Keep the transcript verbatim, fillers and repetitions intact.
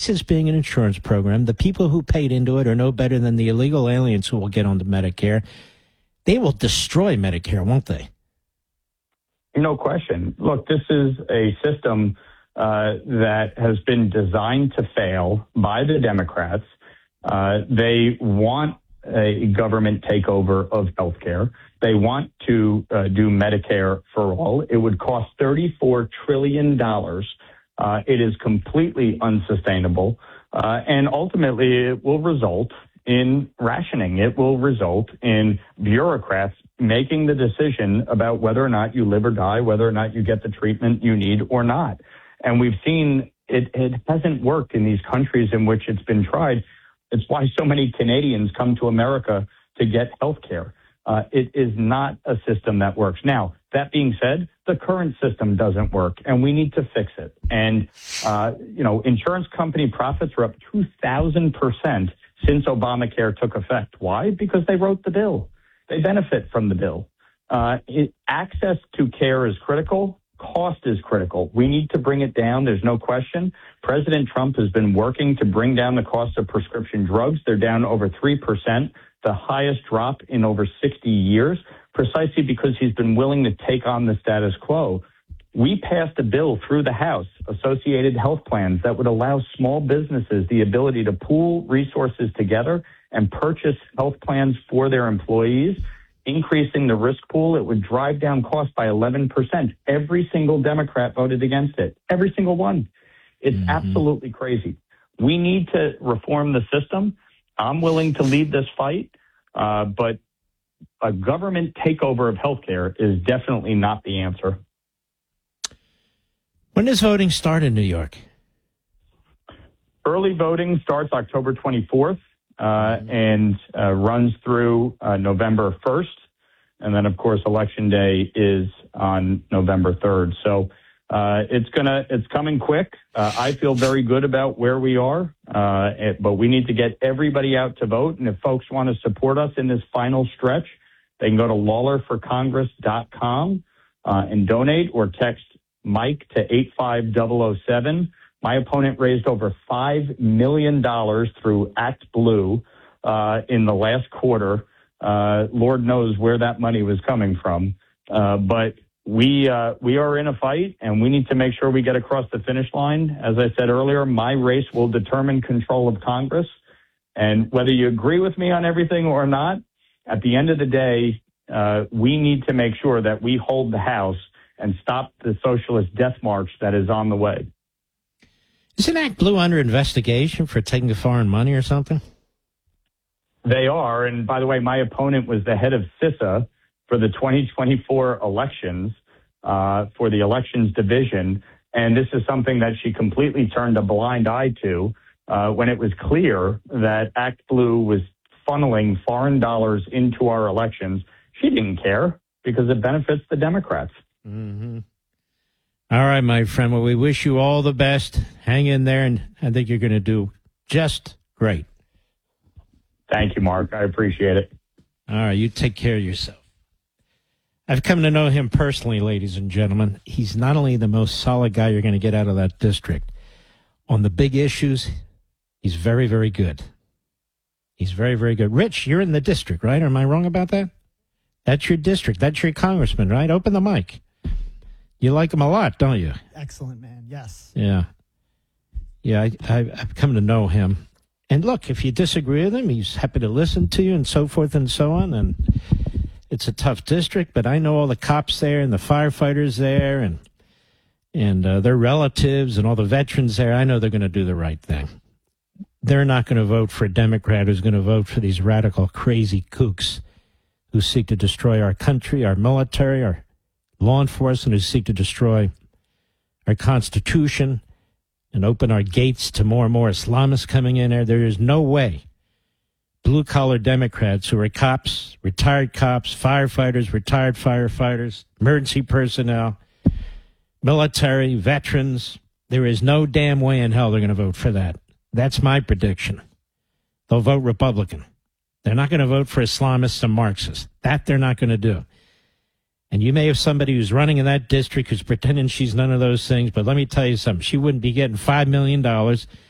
ceases being an insurance program, the people who paid into it are no better than the illegal aliens who will get onto Medicare. They will destroy Medicare, won't they? No question. Look, this is a system uh, that has been designed to fail by the Democrats. Uh, they want a government takeover of healthcare. They want to uh, do Medicare for all. It would cost thirty-four trillion dollars. Uh, it is completely unsustainable. Uh, and ultimately, it will result in rationing. It will result in bureaucrats making the decision about whether or not you live or die, whether or not you get the treatment you need or not. And we've seen it, it hasn't worked in these countries in which it's been tried. It's why so many Canadians come to America to get health care. Uh, it is not a system that works. Now, that being said, the current system doesn't work, and we need to fix it. And, uh, you know, insurance company profits are up two thousand percent since Obamacare took effect. Why? Because they wrote the bill. They benefit from the bill. Uh, it, access to care is critical. Cost is critical. We need to bring it down. There's no question. President Trump has been working to bring down the cost of prescription drugs. They're down over three percent, the highest drop in over sixty years, precisely because he's been willing to take on the status quo. We passed a bill through the House, Associated Health Plans, that would allow small businesses the ability to pool resources together and purchase health plans for their employees, increasing the risk pool. It would drive down costs by eleven percent. Every single Democrat voted against it. Every single one. It's mm-hmm. absolutely crazy. We need to reform the system. I'm willing to lead this fight, uh, but a government takeover of healthcare is definitely not the answer. When does voting start in New York? Early voting starts October twenty-fourth uh, mm-hmm. and uh, runs through uh, November first. And then, of course, Election Day is on November third. So uh, it's gonna it's coming quick. Uh, I feel very good about where we are, uh, it, but we need to get everybody out to vote. And if folks want to support us in this final stretch, they can go to lawler for congress dot com uh, and donate, or text Mike to eight five zero zero seven. My opponent raised over five million dollars through Act Blue uh, in the last quarter. Uh, Lord knows where that money was coming from. Uh, but we uh, we are in a fight, and we need to make sure we get across the finish line. As I said earlier, my race will determine control of Congress. And whether you agree with me on everything or not, at the end of the day, uh, we need to make sure that we hold the House and stop the socialist death march that is on the way. Isn't Act Blue under investigation for taking foreign money or something? They are. And by the way, my opponent was the head of CISA for the twenty twenty-four elections, uh, for the elections division. And this is something that she completely turned a blind eye to uh, when it was clear that Act Blue was funneling foreign dollars into our elections. She didn't care because it benefits the Democrats. Mm-hmm. All right, my friend. Well, we wish you all the best. Hang in there, and I think you're going to do just great. Thank you, Mark. I appreciate it. All right, you take care of yourself. I've come to know him personally, ladies and gentlemen. He's not only the most solid guy you're going to get out of that district. On the big issues, he's very, very good. He's very, very good. Rich, you're in the district, right? Am I wrong about that? That's your district. That's your congressman, right? Open the mic. You like him a lot, don't you? Excellent, man. Yes. Yeah. Yeah, I, I, I've come to know him. And look, if you disagree with him, he's happy to listen to you and so forth and so on. And it's a tough district, but I know all the cops there and the firefighters there and and uh, their relatives and all the veterans there. I know they're going to do the right thing. They're not going to vote for a Democrat who's going to vote for these radical, crazy kooks who seek to destroy our country, our military, our law enforcement, who seek to destroy our Constitution and open our gates to more and more Islamists coming in there. There is no way blue-collar Democrats who are cops, retired cops, firefighters, retired firefighters, emergency personnel, military, veterans, there is no damn way in hell they're going to vote for that. That's my prediction. They'll vote Republican. They're not going to vote for Islamists and Marxists. That they're not going to do. And you may have somebody who's running in that district who's pretending she's none of those things, but let me tell you something. She wouldn't be getting five million dollars